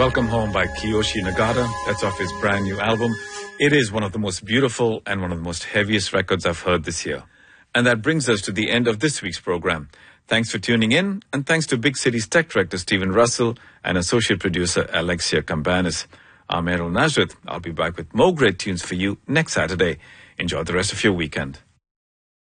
Welcome Home by Kiyoshi Nagata. That's off his brand new album. It is one of the most beautiful and one of the most heaviest records I've heard this year. And that brings us to the end of this week's program. Thanks for tuning in, and thanks to Big City's tech director Stephen Russell and associate producer Alexia Cambanis. I'm Errol Nazareth. I'll be back with more great tunes for you next Saturday. Enjoy the rest of your weekend.